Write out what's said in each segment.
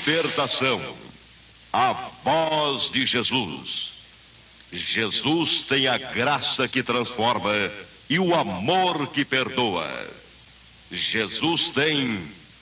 libertação. A voz de Jesus. Jesus tem a graça que transforma e o amor que perdoa. Jesus tem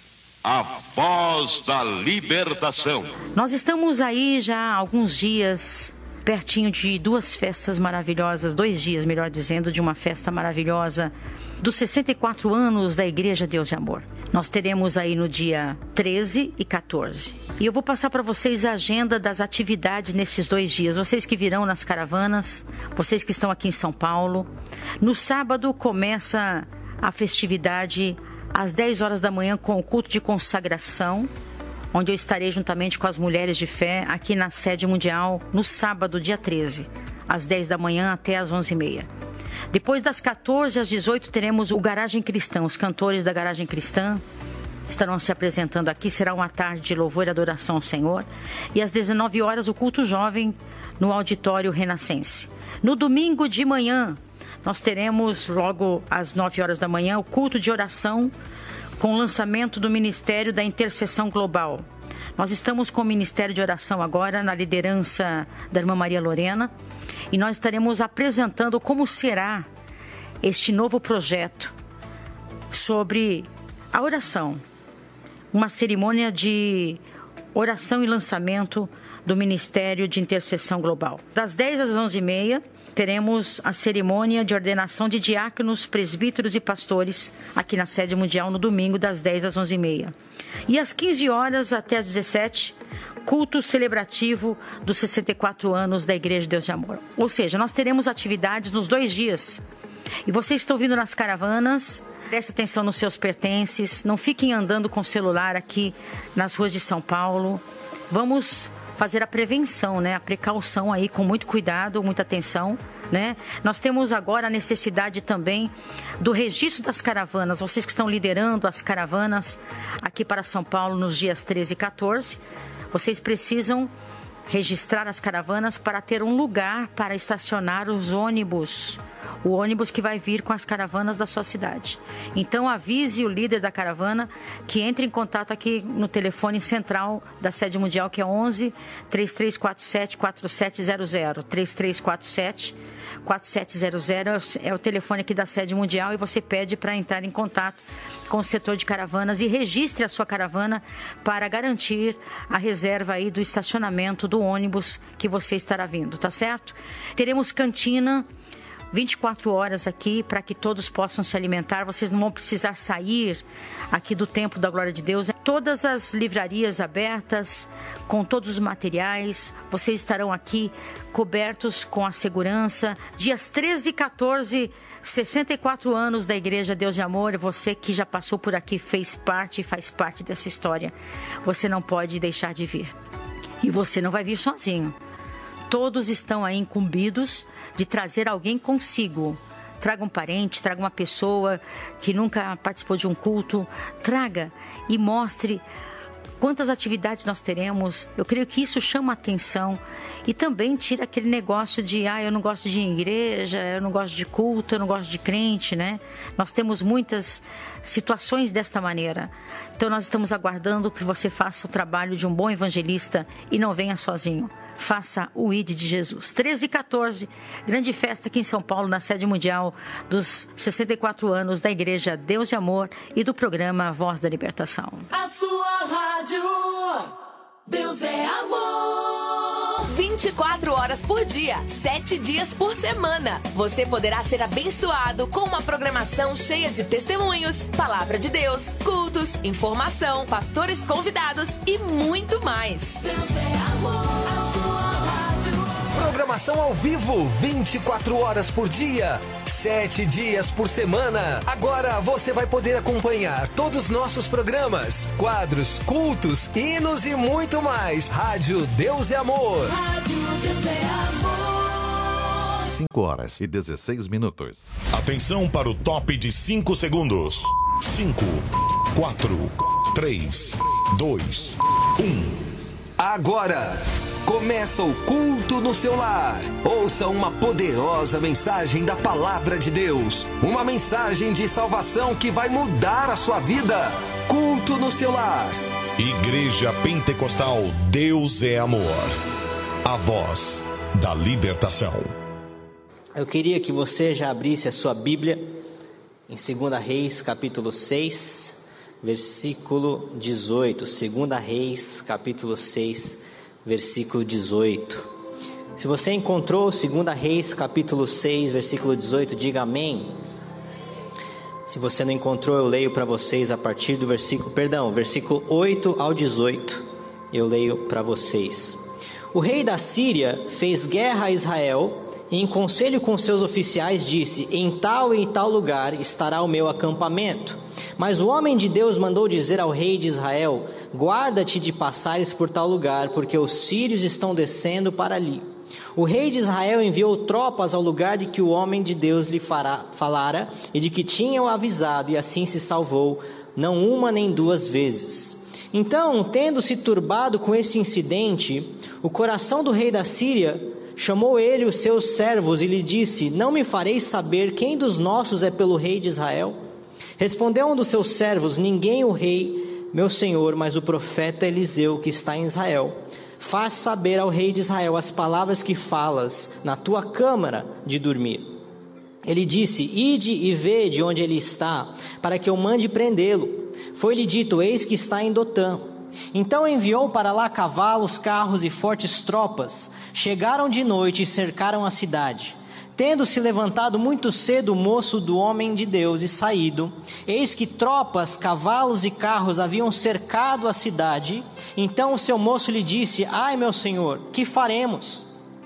a voz da libertação. Nós estamos aí já há alguns dias, pertinho de duas festas maravilhosas, 2 dias, melhor dizendo, de uma festa maravilhosa dos 64 anos da Igreja Deus de Amor. Nós teremos aí no dia 13 e 14. E eu vou passar para vocês a agenda das atividades nesses 2 dias. Vocês que virão nas caravanas, vocês que estão aqui em São Paulo. No sábado começa a festividade às 10 horas da manhã com o culto de consagração, onde eu estarei juntamente com as mulheres de fé aqui na sede mundial no sábado, dia 13, às 10 da manhã até às 11h30. Depois das 14 às 18 teremos o Garagem Cristã. Os cantores da Garagem Cristã estarão se apresentando aqui. Será uma tarde de louvor e adoração ao Senhor. E às 19 horas o culto jovem no Auditório Renascense. No domingo de manhã nós teremos logo às 9 horas da manhã o culto de oração com o lançamento do Ministério da Intercessão Global. Nós estamos com o Ministério de Oração agora na liderança da irmã Maria Lorena e nós estaremos apresentando como será este novo projeto sobre a oração. Uma cerimônia de oração e lançamento do Ministério de Intercessão Global. Das 10 às 11h30 teremos a cerimônia de ordenação de diáconos, presbíteros e pastores aqui na sede mundial no domingo das 10 às 11h30. E às 15 horas até às 17h, culto celebrativo dos 64 anos da Igreja Deus de Amor. Ou seja, nós teremos atividades nos 2 dias. E vocês estão vindo nas caravanas, prestem atenção nos seus pertences, não fiquem andando com o celular aqui nas ruas de São Paulo. Vamos fazer a prevenção, né? A precaução aí com muito cuidado, muita atenção, né? Nós temos agora a necessidade também do registro das caravanas. Vocês que estão liderando as caravanas aqui para São Paulo nos dias 13 e 14, vocês precisam registrar as caravanas para ter um lugar para estacionar os ônibus. O ônibus que vai vir com as caravanas da sua cidade. Então avise o líder da caravana que entre em contato aqui no telefone central da sede mundial, que é 11 3347 4700. 3347 4700 é o telefone aqui da sede mundial e você pede para entrar em contato com o setor de caravanas e registre a sua caravana para garantir a reserva aí do estacionamento do ônibus que você estará vindo, tá certo? Teremos cantina 24 horas aqui para que todos possam se alimentar. Vocês não vão precisar sair aqui do Templo da Glória de Deus. Todas as livrarias abertas, com todos os materiais. Vocês estarão aqui cobertos com a segurança. Dias 13 e 14, 64 anos da Igreja Deus de Amor. Você que já passou por aqui, fez parte e faz parte dessa história. Você não pode deixar de vir. E você não vai vir sozinho. Todos estão aí incumbidos de trazer alguém consigo. Traga um parente, traga uma pessoa que nunca participou de um culto. Traga e mostre quantas atividades nós teremos. Eu creio que isso chama atenção e também tira aquele negócio de eu não gosto de ir em igreja, eu não gosto de culto, eu não gosto de crente, né? Nós temos muitas situações desta maneira. Então nós estamos aguardando que você faça o trabalho de um bom evangelista e não venha sozinho. Faça o ID de Jesus. 13 e 14, grande festa aqui em São Paulo, na sede mundial dos 64 anos da Igreja Deus de Amor e do programa Voz da Libertação. A sua rádio, Deus é amor. 24 horas por dia, 7 dias por semana. Você poderá ser abençoado com uma programação cheia de testemunhos, palavra de Deus, cultos, informação, pastores convidados e muito mais. Deus é amor. Programação ao vivo, 24 horas por dia, 7 dias por semana. Agora você vai poder acompanhar todos os nossos programas, quadros, cultos, hinos e muito mais. Rádio Deus é Amor. Rádio Deus é Amor. 5 horas e 16 minutos. Atenção para o top de 5 segundos. 5, 4, 3, 2, 1. Agora começa o culto no seu lar. Ouça uma poderosa mensagem da Palavra de Deus. Uma mensagem de salvação que vai mudar a sua vida. Culto no seu lar. Igreja Pentecostal Deus é Amor. A voz da libertação. Eu queria que você já abrisse a sua Bíblia em 2 Reis, capítulo 6, versículo 18. 2 Reis, capítulo 6, versículo 18. Se você encontrou 2 Reis, capítulo 6, versículo 18, diga amém. Se você não encontrou, eu leio para vocês a partir do versículo 8 ao 18. Eu leio para vocês. O rei da Síria fez guerra a Israel e em conselho com seus oficiais disse: em tal e tal lugar estará o meu acampamento. Mas o homem de Deus mandou dizer ao rei de Israel: guarda-te de passares por tal lugar, porque os sírios estão descendo para ali. O rei de Israel enviou tropas ao lugar de que o homem de Deus lhe falara e de que tinham avisado, e assim se salvou, não uma nem duas vezes. Então, tendo-se turbado com esse incidente, o coração do rei da Síria chamou ele os seus servos e lhe disse: não me fareis saber quem dos nossos é pelo rei de Israel? Respondeu um dos seus servos: ninguém o rei, meu senhor, mas o profeta Eliseu, que está em Israel. Faz saber ao rei de Israel as palavras que falas na tua câmara de dormir. Ele disse: ide e vede onde ele está, para que eu mande prendê-lo. Foi-lhe dito: eis que está em Dotã. Então enviou para lá cavalos, carros e fortes tropas. Chegaram de noite e cercaram a cidade. Tendo se levantado muito cedo o moço do homem de Deus e saído, eis que tropas, cavalos e carros haviam cercado a cidade. Então o seu moço lhe disse: ai, meu senhor, que faremos?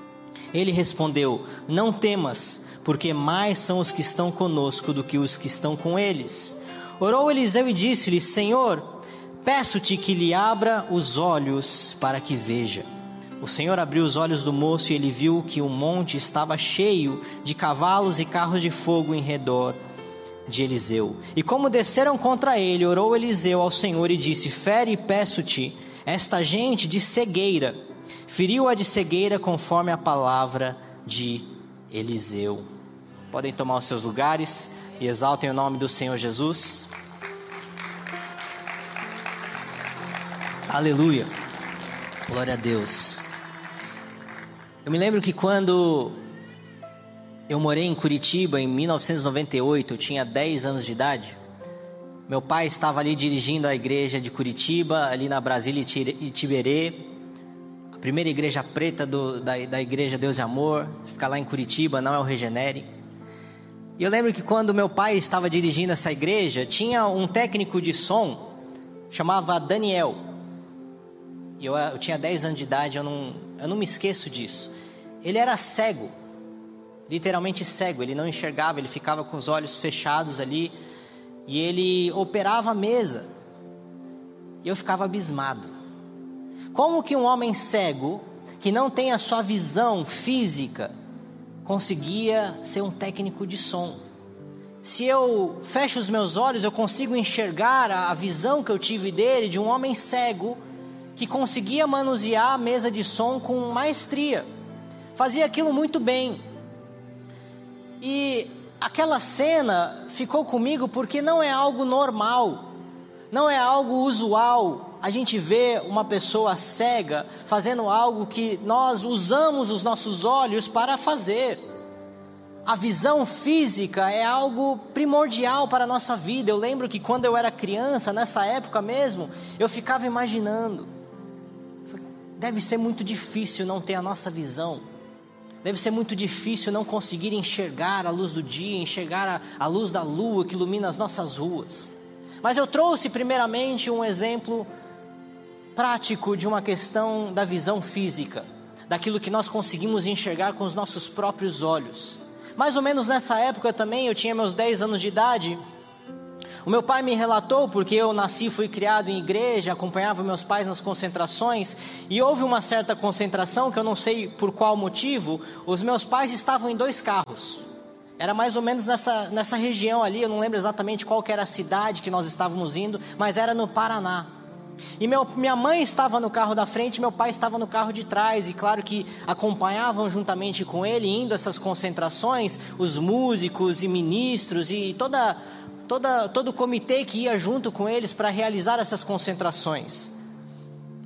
Ele respondeu: não temas, porque mais são os que estão conosco do que os que estão com eles. Orou Eliseu e disse-lhe: Senhor, peço-te que lhe abra os olhos para que veja. O Senhor abriu os olhos do moço e ele viu que o monte estava cheio de cavalos e carros de fogo em redor de Eliseu. E como desceram contra ele, orou Eliseu ao Senhor e disse: fere, peço-te, esta gente de cegueira. Feriu-a de cegueira conforme a palavra de Eliseu. Podem tomar os seus lugares e exaltem o nome do Senhor Jesus. Aleluia. Glória a Deus. Eu me lembro que quando eu morei em Curitiba em 1998, eu tinha 10 anos de idade. Meu pai estava ali dirigindo a igreja de Curitiba, ali na Brasília Itiberê, a primeira igreja preta da igreja Deus e Amor, fica lá em Curitiba, não é o Regenere. E eu lembro que quando meu pai estava dirigindo essa igreja, tinha um técnico de som, chamava Daniel. E eu tinha 10 anos de idade, eu não me esqueço disso. Ele era cego, literalmente cego, ele não enxergava, ele ficava com os olhos fechados ali, e ele operava a mesa. E eu ficava abismado. Como que um homem cego, que não tem a sua visão física, conseguia ser um técnico de som? Se eu fecho os meus olhos, eu consigo enxergar a visão que eu tive dele, de um homem cego, que conseguia manusear a mesa de som com maestria. Fazia aquilo muito bem. E aquela cena ficou comigo porque não é algo normal, não é algo usual. A gente vê uma pessoa cega fazendo algo que nós usamos os nossos olhos para fazer. A visão física é algo primordial para a nossa vida. Eu lembro que quando eu era criança, nessa época mesmo, eu ficava imaginando: deve ser muito difícil não ter a nossa visão. Deve ser muito difícil não conseguir enxergar a luz do dia, enxergar a luz da lua que ilumina as nossas ruas. Mas eu trouxe primeiramente um exemplo prático de uma questão da visão física, daquilo que nós conseguimos enxergar com os nossos próprios olhos. Mais ou menos nessa época também, eu tinha meus 10 anos de idade. O meu pai me relatou, porque eu nasci e fui criado em igreja, acompanhava meus pais nas concentrações, e houve uma certa concentração, que eu não sei por qual motivo, os meus pais estavam em 2 carros. Era mais ou menos nessa região ali, eu não lembro exatamente qual que era a cidade que nós estávamos indo, mas era no Paraná. E minha mãe estava no carro da frente, meu pai estava no carro de trás, e claro que acompanhavam juntamente com ele, indo a essas concentrações, os músicos e ministros e todo o comitê que ia junto com eles para realizar essas concentrações.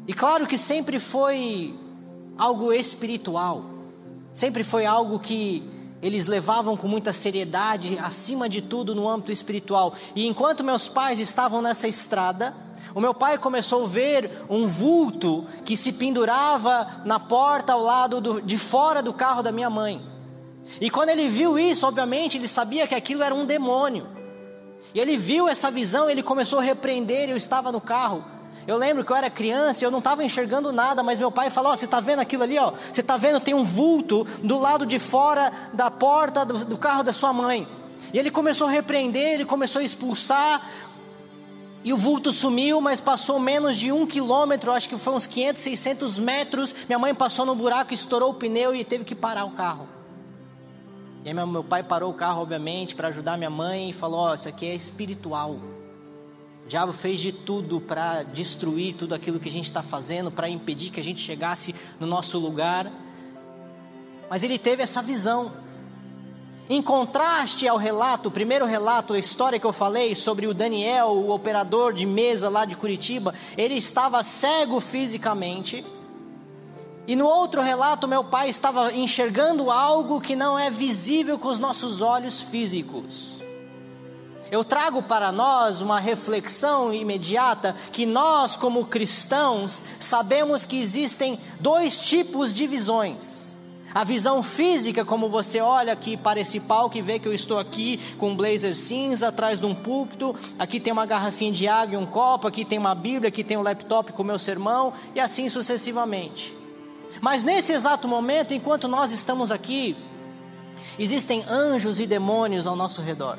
E claro que sempre foi algo espiritual, sempre foi algo que eles levavam com muita seriedade, acima de tudo no âmbito espiritual. E enquanto meus pais estavam nessa estrada, o meu pai começou a ver um vulto que se pendurava na porta ao lado de fora do carro da minha mãe. E quando ele viu isso, obviamente, ele sabia que aquilo era um demônio. E ele viu essa visão, ele começou a repreender, eu estava no carro. Eu lembro que eu era criança e eu não estava enxergando nada, mas meu pai falou, você está vendo aquilo ali? Você está vendo, tem um vulto do lado de fora da porta do carro da sua mãe. E ele começou a repreender, ele começou a expulsar, e o vulto sumiu, mas passou menos de 1 quilômetro, acho que foi uns 500, 600 metros, minha mãe passou no buraco, estourou o pneu e teve que parar o carro. E aí meu pai parou o carro, obviamente, para ajudar minha mãe e falou, isso aqui é espiritual. O diabo fez de tudo para destruir tudo aquilo que a gente está fazendo, para impedir que a gente chegasse no nosso lugar. Mas ele teve essa visão. Em contraste ao relato, o primeiro relato, a história que eu falei sobre o Daniel, o operador de mesa lá de Curitiba, ele estava cego fisicamente. E no outro relato, meu pai estava enxergando algo que não é visível com os nossos olhos físicos. Eu trago para nós uma reflexão imediata que nós, como cristãos, sabemos que existem 2 tipos de visões. A visão física, como você olha aqui para esse palco e vê que eu estou aqui com um blazer cinza atrás de um púlpito, aqui tem uma garrafinha de água e um copo, aqui tem uma Bíblia, aqui tem um laptop com o meu sermão e assim sucessivamente. Mas nesse exato momento, enquanto nós estamos aqui, existem anjos e demônios ao nosso redor.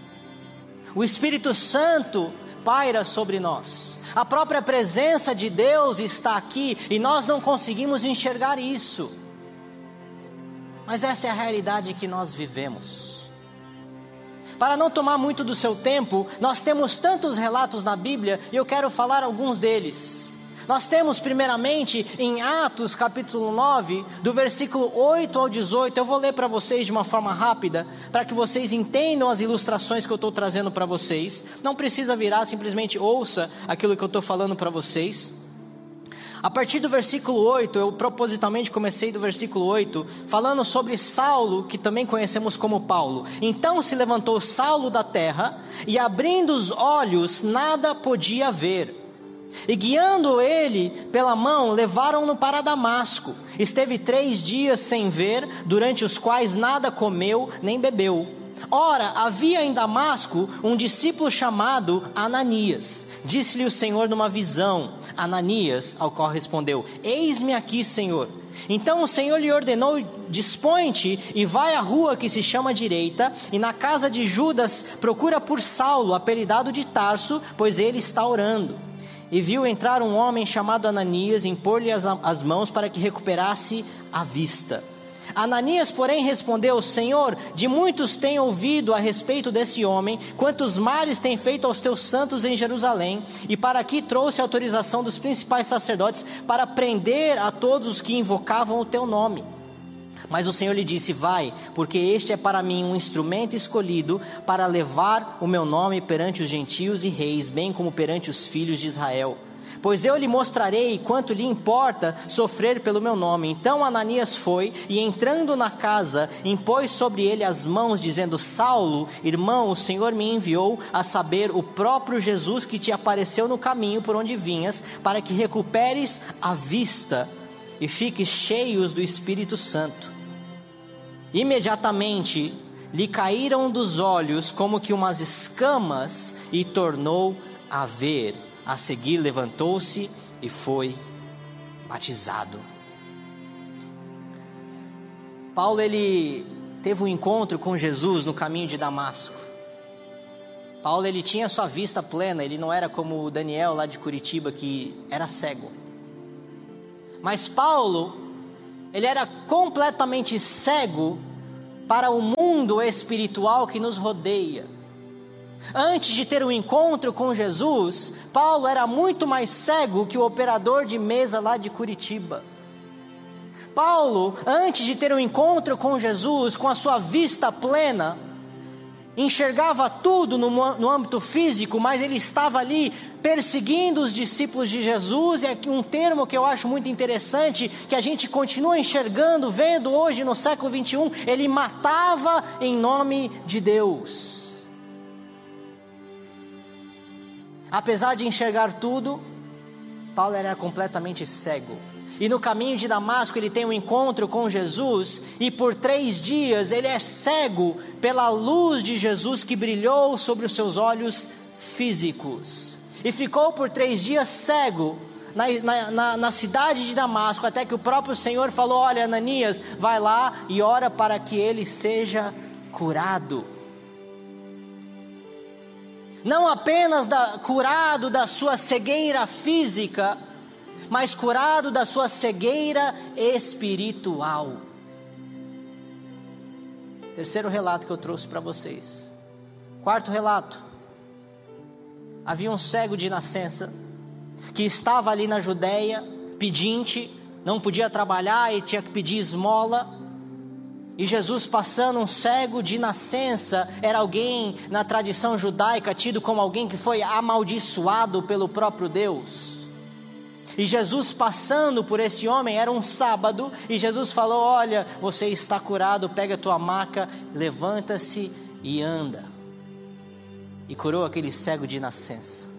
O Espírito Santo paira sobre nós. A própria presença de Deus está aqui e nós não conseguimos enxergar isso. Mas essa é a realidade que nós vivemos. Para não tomar muito do seu tempo, nós temos tantos relatos na Bíblia e eu quero falar alguns deles. Nós temos primeiramente em Atos capítulo 9, do versículo 8 ao 18, eu vou ler para vocês de uma forma rápida, para que vocês entendam as ilustrações que eu estou trazendo para vocês. Não precisa virar, simplesmente ouça aquilo que eu estou falando para vocês. A partir do versículo 8, eu propositalmente comecei do versículo 8, falando sobre Saulo, que também conhecemos como Paulo. Então se levantou Saulo da terra, e abrindo os olhos, nada podia ver. E guiando ele pela mão, levaram-no para Damasco. Esteve 3 dias sem ver, durante os quais nada comeu nem bebeu. Ora, havia em Damasco um discípulo chamado Ananias. Disse-lhe o Senhor numa visão, Ananias, ao qual respondeu, eis-me aqui, Senhor. Então o Senhor lhe ordenou, dispõe-te e vai à rua que se chama Direita, e na casa de Judas procura por Saulo, apelidado de Tarso, pois ele está orando. E viu entrar um homem chamado Ananias, impor-lhe as mãos para que recuperasse a vista. Ananias, porém, respondeu, Senhor, de muitos tenho ouvido a respeito desse homem, quantos males tem feito aos teus santos em Jerusalém, e para aqui trouxe a autorização dos principais sacerdotes para prender a todos os que invocavam o teu nome. Mas o Senhor lhe disse, vai, porque este é para mim um instrumento escolhido para levar o meu nome perante os gentios e reis, bem como perante os filhos de Israel. Pois eu lhe mostrarei quanto lhe importa sofrer pelo meu nome. Então Ananias foi, e entrando na casa, impôs sobre ele as mãos, dizendo, Saulo, irmão, o Senhor me enviou, a saber, o próprio Jesus que te apareceu no caminho por onde vinhas, para que recuperes a vista e fiques cheios do Espírito Santo. Imediatamente lhe caíram dos olhos como que umas escamas e tornou a ver. A seguir levantou-se e foi batizado. Paulo, ele teve um encontro com Jesus no caminho de Damasco. Paulo, ele tinha sua vista plena, ele não era como o Daniel lá de Curitiba que era cego. Mas Paulo, ele era completamente cego para o mundo espiritual que nos rodeia. Antes de ter um encontro com Jesus, Paulo era muito mais cego que o operador de mesa lá de Curitiba. Paulo, antes de ter um encontro com Jesus, com a sua vista plena, enxergava tudo no âmbito físico, mas ele estava ali perseguindo os discípulos de Jesus. E aqui um termo que eu acho muito interessante, que a gente continua enxergando, vendo hoje no século 21, ele matava em nome de Deus. Apesar de enxergar tudo, Paulo era completamente cego. E no caminho de Damasco ele tem um encontro com Jesus, e por 3 dias ele é cego pela luz de Jesus que brilhou sobre os seus olhos físicos. E ficou por 3 dias cego na cidade de Damasco, até que o próprio Senhor falou: olha, Ananias, vai lá e ora para que ele seja curado. Não apenas curado da sua cegueira física, mas curado da sua cegueira espiritual. Terceiro relato que eu trouxe para vocês. Quarto relato. Havia um cego de nascença que estava ali na Judéia, pedinte, não podia trabalhar e tinha que pedir esmola. E Jesus, passando, um cego de nascença, era alguém na tradição judaica tido como alguém que foi amaldiçoado pelo próprio Deus. E Jesus passando por esse homem, era um sábado, e Jesus falou: olha, você está curado, pega a tua maca, levanta-se e anda. E curou aquele cego de nascença.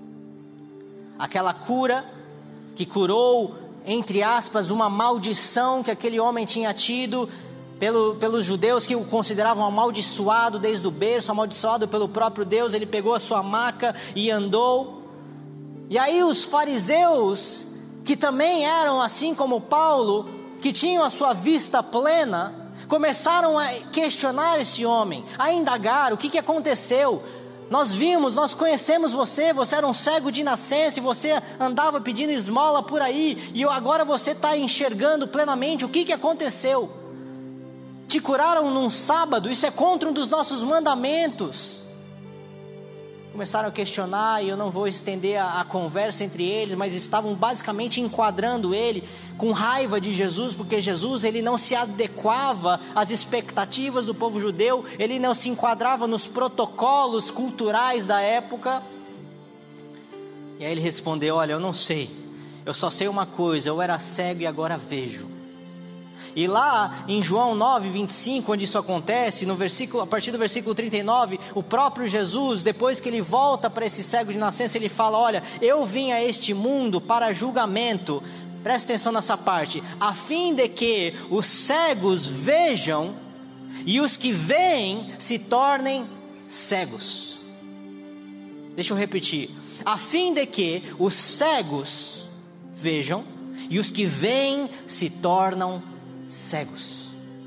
Aquela cura que curou, entre aspas, uma maldição que aquele homem tinha tido pelos judeus, que o consideravam amaldiçoado desde o berço, amaldiçoado pelo próprio Deus. Ele pegou a sua maca e andou. E aí os fariseus, que também eram assim como Paulo, que tinham a sua vista plena, começaram a questionar esse homem, a indagar: o que aconteceu? Nós vimos, nós conhecemos você era um cego de nascença, e você andava pedindo esmola por aí, e agora você está enxergando plenamente. O que aconteceu? Te curaram num sábado, isso é contra um dos nossos mandamentos. Começaram a questionar, e eu não vou estender a conversa entre eles, mas estavam basicamente enquadrando ele com raiva de Jesus, porque Jesus, ele não se adequava às expectativas do povo judeu, ele não se enquadrava nos protocolos culturais da época. E aí ele respondeu: olha, eu não sei, eu só sei uma coisa, eu era cego e agora vejo. E lá em João 9, 25, onde isso acontece, a partir do versículo 39, o próprio Jesus, depois que ele volta para esse cego de nascença, ele fala: olha, eu vim a este mundo para julgamento. Presta atenção nessa parte: a fim de que os cegos vejam e os que veem se tornem cegos. Deixa eu repetir: a fim de que os cegos vejam e os que veem se tornam cegos.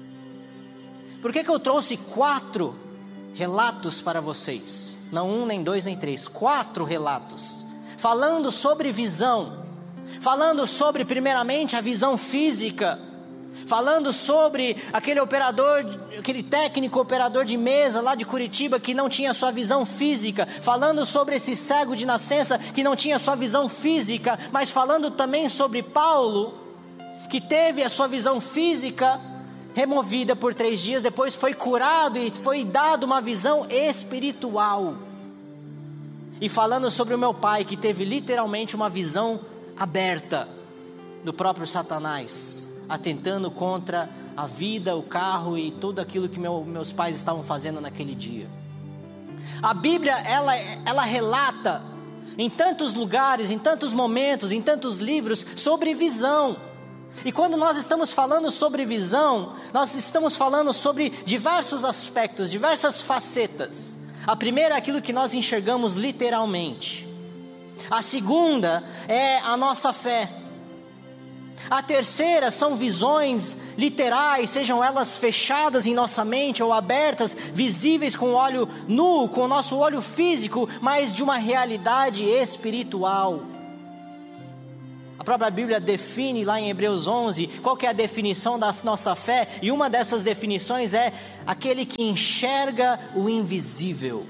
Por que eu trouxe 4 relatos para vocês? Não 1, nem 2, nem 3, 4 relatos, falando sobre visão, falando sobre primeiramente a visão física, falando sobre aquele técnico operador de mesa lá de Curitiba que não tinha sua visão física, falando sobre esse cego de nascença que não tinha sua visão física, mas falando também sobre Paulo, que teve a sua visão física removida por 3 dias, depois foi curado e foi dado uma visão espiritual. E falando sobre o meu pai, que teve literalmente uma visão aberta do próprio Satanás, atentando contra a vida, o carro e tudo aquilo que meus pais estavam fazendo naquele dia. A Bíblia, ela relata em tantos lugares, em tantos momentos, em tantos livros, sobre visão. E quando nós estamos falando sobre visão, nós estamos falando sobre diversos aspectos, diversas facetas. A primeira é aquilo que nós enxergamos literalmente. A segunda é a nossa fé. A terceira são visões literais, sejam elas fechadas em nossa mente ou abertas, visíveis com o olho nu, com o nosso olho físico, mas de uma realidade espiritual. A própria Bíblia define lá em Hebreus 11, qual que é a definição da nossa fé, e uma dessas definições é aquele que enxerga o invisível,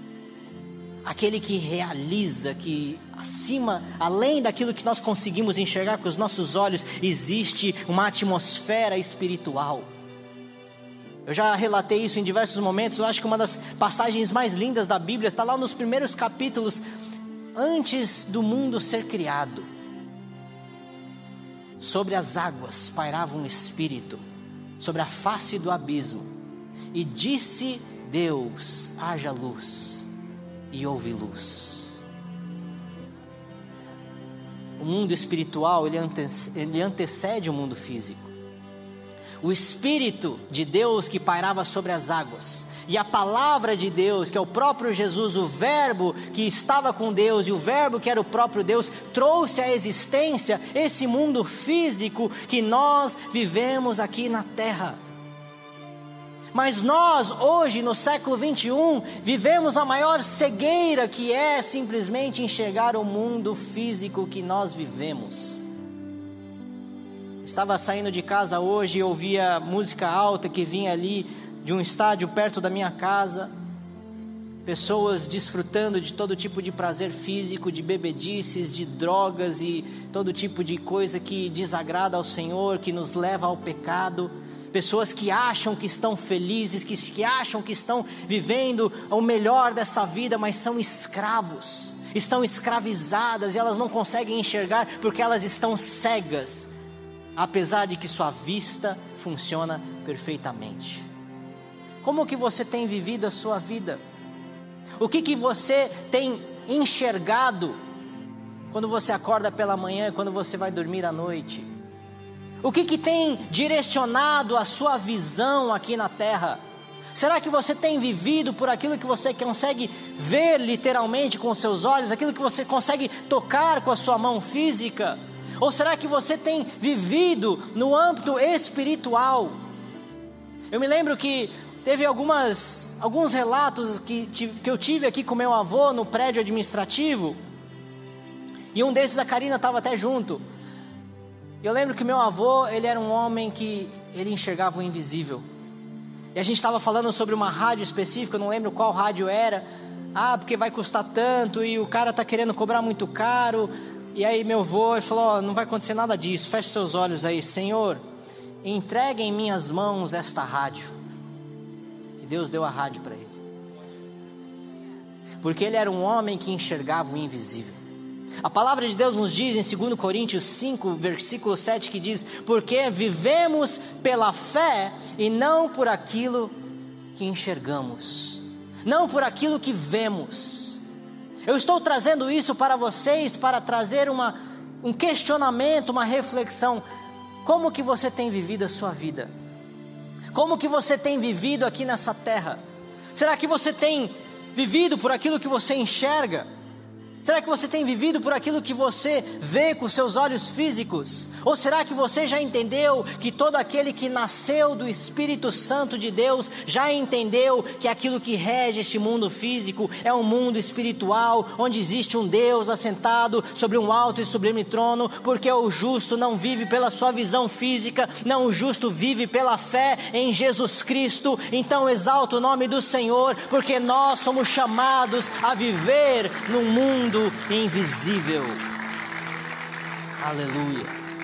aquele que realiza, que acima, além daquilo que nós conseguimos enxergar com os nossos olhos, existe uma atmosfera espiritual. Eu já relatei isso em diversos momentos. Eu acho que uma das passagens mais lindas da Bíblia está lá nos primeiros capítulos, antes do mundo ser criado. Sobre as águas pairava um espírito, sobre a face do abismo. E disse Deus: haja luz, e houve luz. O mundo espiritual, ele antecede o mundo físico. O Espírito de Deus que pairava sobre as águas, e a palavra de Deus, que é o próprio Jesus, o verbo que estava com Deus, e o verbo que era o próprio Deus, trouxe à existência esse mundo físico que nós vivemos aqui na terra. Mas nós, hoje, no século 21, vivemos a maior cegueira, que é simplesmente enxergar o mundo físico que nós vivemos. Estava saindo de casa hoje e ouvia música alta que vinha ali de um estádio perto da minha casa. Pessoas desfrutando de todo tipo de prazer físico, de bebedices, de drogas e todo tipo de coisa que desagrada ao Senhor, que nos leva ao pecado. Pessoas que acham que estão felizes, que acham que estão vivendo o melhor dessa vida, mas são escravos, estão escravizadas e elas não conseguem enxergar porque elas estão cegas, apesar de que sua vista funciona perfeitamente. Como que você tem vivido a sua vida? O que você tem enxergado quando você acorda pela manhã e quando você vai dormir à noite? O que tem direcionado a sua visão aqui na terra? Será que você tem vivido por aquilo que você consegue ver literalmente com os seus olhos, aquilo que você consegue tocar com a sua mão física? Ou será que você tem vivido no âmbito espiritual? Eu me lembro que teve alguns relatos que eu tive aqui com meu avô no prédio administrativo, e um desses a Karina estava até junto. Eu lembro que meu avô, ele era um homem que ele enxergava o invisível. E a gente estava falando sobre uma rádio específica, eu não lembro qual rádio era. Porque vai custar tanto e o cara está querendo cobrar muito caro. E aí meu avô falou: não vai acontecer nada disso, feche seus olhos aí. Senhor, entregue em minhas mãos esta rádio. E Deus deu a rádio para ele. Porque ele era um homem que enxergava o invisível. A palavra de Deus nos diz em 2 Coríntios 5, versículo 7, que diz: porque vivemos pela fé e não por aquilo que enxergamos, não por aquilo que vemos. Eu estou trazendo isso para vocês, para trazer um questionamento, uma reflexão. Como que você tem vivido a sua vida? Como que você tem vivido aqui nessa terra? Será que você tem vivido por aquilo que você enxerga? Será que você tem vivido por aquilo que você vê com seus olhos físicos? Ou será que você já entendeu que todo aquele que nasceu do Espírito Santo de Deus já entendeu que aquilo que rege este mundo físico é um mundo espiritual, onde existe um Deus assentado sobre um alto e sublime trono, porque o justo não vive pela sua visão física, não, o justo vive pela fé em Jesus Cristo. Então exalta o nome do Senhor, porque nós somos chamados a viver num mundo invisível. Aleluia.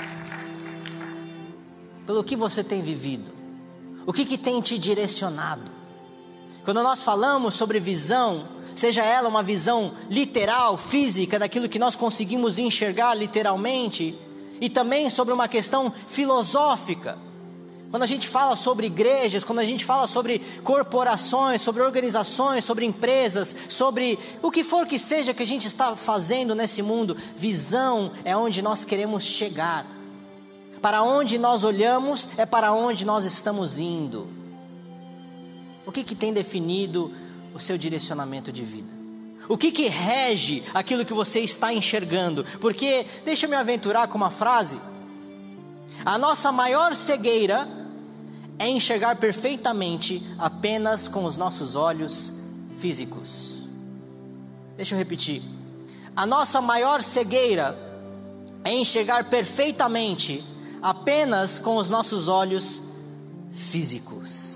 Pelo que você tem vivido? O que tem te direcionado? Quando nós falamos sobre visão, seja ela uma visão literal, física, daquilo que nós conseguimos enxergar literalmente, e também sobre uma questão filosófica. Quando a gente fala sobre igrejas, quando a gente fala sobre corporações, sobre organizações, sobre empresas, sobre o que for que seja que a gente está fazendo nesse mundo, visão é onde nós queremos chegar. Para onde nós olhamos é para onde nós estamos indo. O que tem definido o seu direcionamento de vida? O que rege aquilo que você está enxergando? Porque, deixa eu me aventurar com uma frase: a nossa maior cegueira é enxergar perfeitamente apenas com os nossos olhos físicos. Deixa eu repetir. A nossa maior cegueira é enxergar perfeitamente apenas com os nossos olhos físicos.